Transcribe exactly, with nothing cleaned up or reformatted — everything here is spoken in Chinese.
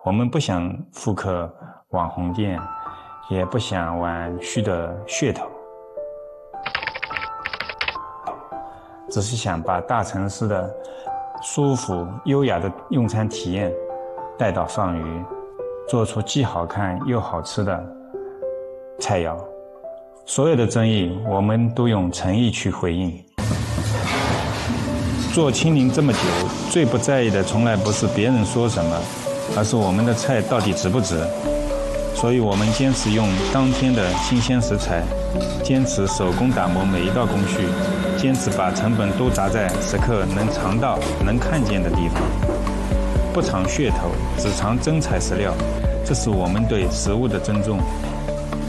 我们不想复刻网红店，也不想玩虚的噱头，只是想把大城市的舒服优雅的用餐体验带到放鱼，做出既好看又好吃的菜肴。所有的争议我们都用诚意去回应。做清零这么久，最不在意的从来不是别人说什么，而是我们的菜到底值不值。所以我们坚持用当天的新鲜食材，坚持手工打磨每一道工序，坚持把成本都砸在食客能尝到能看见的地方，不尝噱头，只尝真材实料。这是我们对食物的尊重，